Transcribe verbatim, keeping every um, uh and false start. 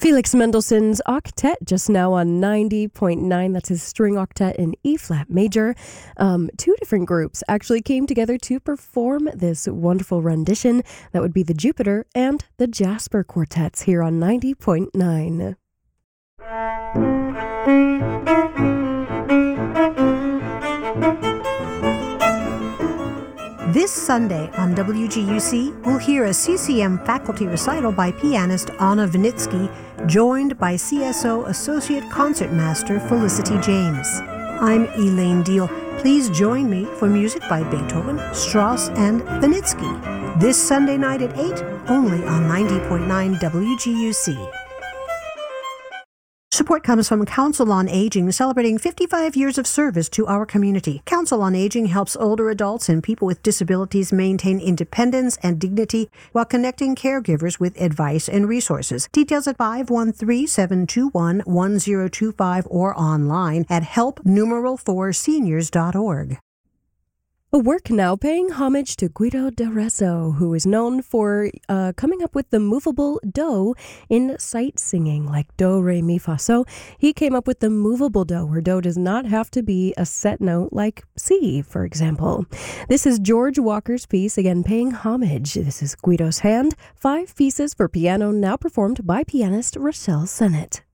Felix Mendelssohn's Octet just now on ninety point nine. That's his string octet in E-flat major. Um, two different groups actually came together to perform this wonderful rendition. That would be the Jupiter and the Jasper Quartets here on ninety point nine. This Sunday on W G U C, we'll hear a C C M faculty recital by pianist Anna Vinitsky, joined by C S O Associate Concertmaster Felicity James. I'm Elaine Deal. Please join me for music by Beethoven, Strauss, and Vinitsky. This Sunday night at eight, only on ninety point nine W G U C. Support comes from Council on Aging, celebrating fifty-five years of service to our community. Council on Aging helps older adults and people with disabilities maintain independence and dignity while connecting caregivers with advice and resources. Details at five one three, seven two one, one zero two five or online at help numeral four seniors dot org. A work now paying homage to Guido d'Arezzo, who is known for uh, coming up with the movable do in sight singing, like do, re, mi, fa, so. He came up with the movable do, where do does not have to be a set note like C, for example. This is George Walker's piece, again paying homage. This is Guido's Hand, five pieces for piano, now performed by pianist Rochelle Sennett.